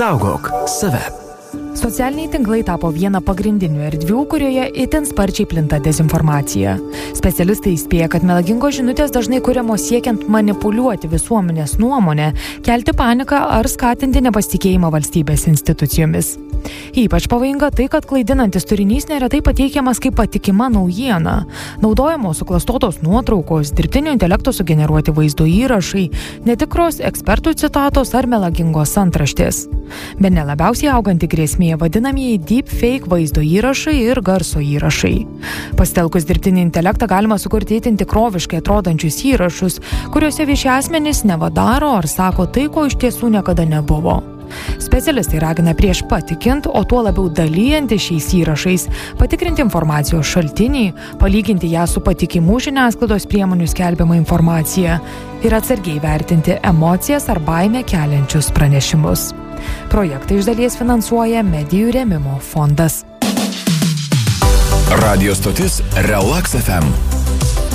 Saugok save. Socialiniai tinklai tapo viena pagrindinių erdvių, kurioje itin sparčiai plinta dezinformacija. Specialistai įspėja, kad melagingos žinutės dažnai kuriamos siekiant manipuliuoti visuomenės nuomonę, kelti paniką ar skatinti nepasitikėjimą valstybės institucijomis. Ypač pavojinga tai, kad klaidinantis turinys neretai pateikiamas kaip patikima naujiena. Naudojamos suklastotos nuotraukos, dirbtinio intelekto sugeneruoti vaizdo įrašai, netikros ekspertų citatos ar melagingos antraštės. Bene labiausiai auganti grėsmė vadinamieji deepfake vaizdo įrašai ir garso įrašai. Pasitelkus dirbtinį intelektą galima sukurti itin tikroviškai atrodančius įrašus, kuriuose vieši asmenys neva daro ar sako tai, ko iš tiesų niekada nebuvo. Specialistai ragina prieš patikint, o tuo labiau dalyjantis šiais įrašais, patikrinti informacijos šaltinį, palyginti ją su patikimų žiniasklaidos priemonių skelbiama informacija ir atsargiai vertinti emocijas ar baimę keliančius pranešimus. Projektą iš dalies finansuoja Medijų rėmimo fondas. Radio stotis Relax FM.